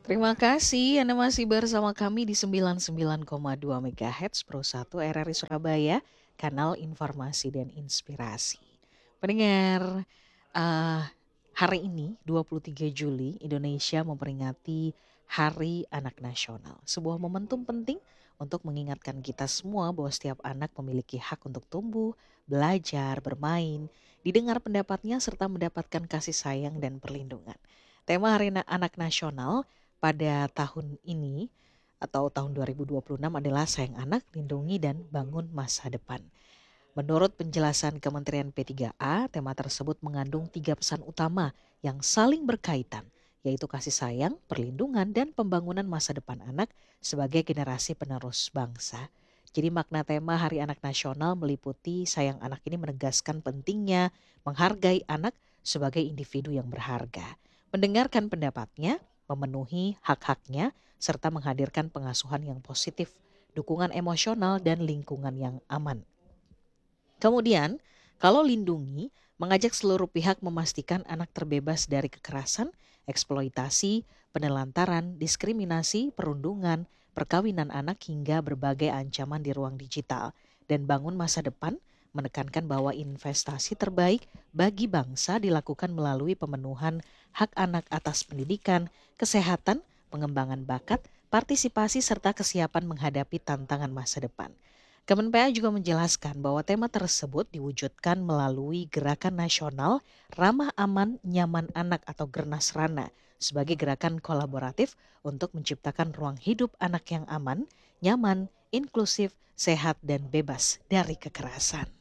Terima kasih Anda masih bersama kami di 99,2 MHz Pro 1 RRI Surabaya, kanal informasi dan inspirasi. Pendengar, eh, hari ini 23 Juli Indonesia memperingati Hari Anak Nasional. Sebuah momentum penting untuk mengingatkan kita semua bahwa setiap anak memiliki hak untuk tumbuh, belajar, bermain, didengar pendapatnya serta mendapatkan kasih sayang dan perlindungan. Tema Hari Anak Nasional pada tahun ini atau tahun 2026 adalah sayang anak, lindungi dan bangun masa depan. Menurut penjelasan Kementerian P3A, tema tersebut mengandung 3 pesan utama yang saling berkaitan, yaitu kasih sayang, perlindungan, dan pembangunan masa depan anak sebagai generasi penerus bangsa. Jadi makna tema Hari Anak Nasional meliputi sayang anak ini menegaskan pentingnya menghargai anak sebagai individu yang berharga, mendengarkan pendapatnya, memenuhi hak-haknya, serta menghadirkan pengasuhan yang positif, dukungan emosional, dan lingkungan yang aman. Kemudian, kalau lindungi, mengajak seluruh pihak memastikan anak terbebas dari kekerasan, eksploitasi, penelantaran, diskriminasi, perundungan, perkawinan anak hingga berbagai ancaman di ruang digital. Dan bangun masa depan, menekankan bahwa investasi terbaik bagi bangsa dilakukan melalui pemenuhan hak anak atas pendidikan, kesehatan, pengembangan bakat, partisipasi serta kesiapan menghadapi tantangan masa depan. Kemenpa juga menjelaskan bahwa tema tersebut diwujudkan melalui Gerakan Nasional Ramah Aman Nyaman Anak atau Gernasrana sebagai gerakan kolaboratif untuk menciptakan ruang hidup anak yang aman, nyaman, inklusif, sehat, dan bebas dari kekerasan.